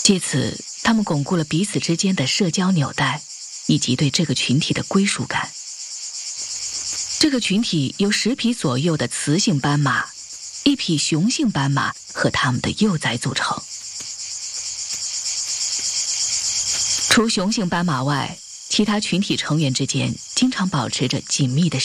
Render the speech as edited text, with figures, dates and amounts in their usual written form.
借此，他们巩固了彼此之间的社交纽带，以及对这个群体的归属感。这个群体由10匹左右的雌性斑马、1匹雄性斑马和它们的幼崽组成。除雄性斑马外，其他群体成员之间经常保持着紧密的